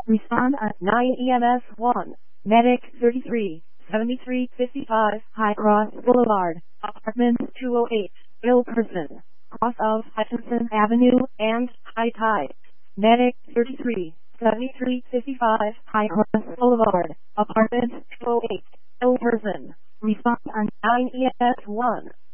Respond at 9 EMS 1. Medic 33, 7355 High Cross Boulevard, Apartment 208, ill person, cross of Hutchinson Avenue and High Tide. Medic 33, 7355 High Cross Boulevard, Apartment 208, ill person. Respond on 9 EMS 1.